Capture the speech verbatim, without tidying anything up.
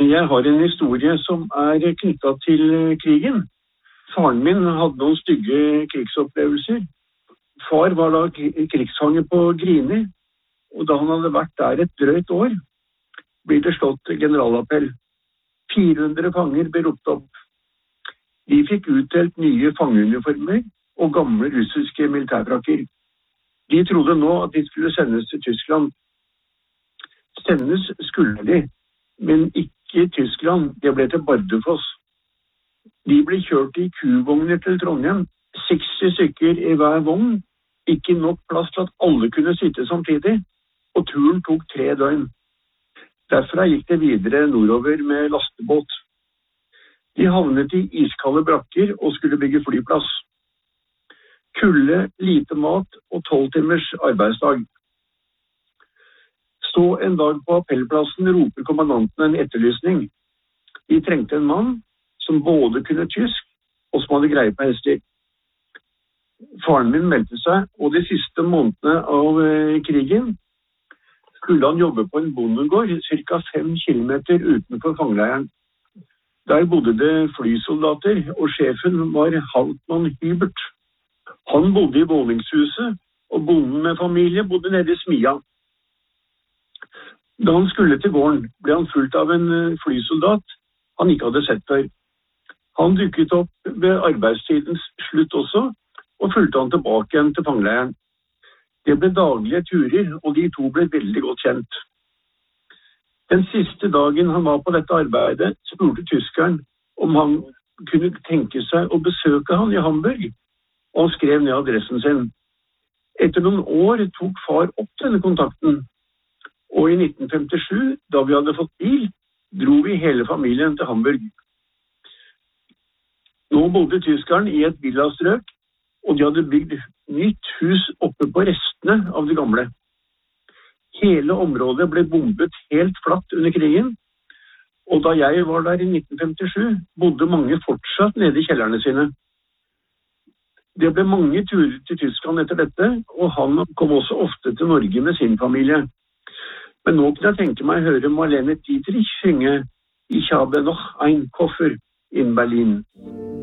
Jeg har en historie som er knyttet til krigen. Faren min hadde noen stygge krigsopplevelser. Far var da krigsfange på Grini, og da han hadde vært der et drøyt år, ble det slått generalappell. fire hundre fanger ble ropt opp. De fikk utdelt nye fangeuniformer og gamle russiske militærfrakker. De trodde nå at de skulle sendes til Tyskland. Sendes skulle de, men ikke i Tyskland, det ble til Bardufoss. De ble kjørt i kuvogner til Trondheim, seksti stykker i hver vogn, ikke nok plass til at alle kunne sitte samtidig, og turen tok tre døgn. Derfra gikk det videre nordover med lastebåt. De havnet i iskalde brakker og skulle bygge flyplass. Kulde, lite mat og tolv timers arbeidsdag. Så en dag på appellplassen roper kommandanten en etterlysning. De trengte en mann som både kunne tysk og som hadde greie på hester. Faren min meldte seg, og de siste månedene av eh, krigen skulle han jobbe på en bondegård ca. fem kilometer utenfor fangeleiren. Der bodde det flysoldater, og sjefen var Hauptmann Hubert. Han bodde i våningshuset, og bonden med familie bodde nede i smia. Da han skulle til gården, ble han fulgt av en flysoldat han ikke hadde sett før. Han dukket opp ved arbeidstidens slutt også, og fulgte han tilbake igjen til fangeleiren. Det ble daglige turer, og de to ble veldig godt kjent. Den siste dagen han var på dette arbeidet, spurte tyskeren om han kunne tenke seg å besøke han i Hamburg, og han skrev ned adressen sin. Etter noen år tok far opp denne kontakten, og i nitten femtisju, da vi hadde fått bil, dro vi hele familien til Hamburg. Nå bodde tyskeren i et villastrøk, og de hadde bygd nytt hus oppe på restene av det gamle. Hele området ble bombet helt flatt under krigen, og da jeg var der i nitten femtisju, bodde mange fortsatt nede i kjellerne sine. Det ble mange turer til Tyskland etter dette, og han kom også ofte til Norge med sin familie. Men nå kunne jeg tenke meg å høre Marlene Dietrich synge «Ich habe noch ein Koffer in Berlin».